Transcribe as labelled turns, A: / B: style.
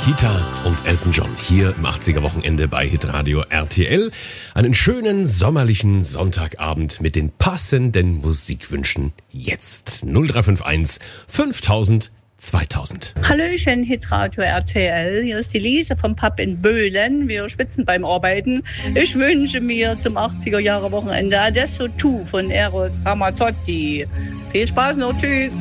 A: Nikita und Elton John hier im 80er-Wochenende bei Hitradio RTL. Einen schönen sommerlichen Sonntagabend mit den passenden Musikwünschen jetzt. 0351 5000 2000.
B: Hallöchen, Hitradio RTL. Hier ist die Lise vom Pub in Böhlen. Wir schwitzen beim Arbeiten. Ich wünsche mir zum 80er-Jahre-Wochenende Adesso Tu von Eros Ramazzotti. Viel Spaß noch, tschüss.